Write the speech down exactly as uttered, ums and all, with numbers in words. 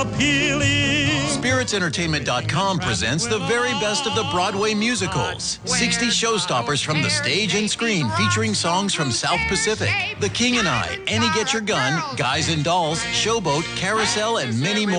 Spirits Entertainment dot com presents the very best of the Broadway musicals. sixty showstoppers from the stage and screen featuring songs from South Pacific, The King and I, Annie Get Your Gun, Guys and Dolls, Showboat, Carousel, and many more.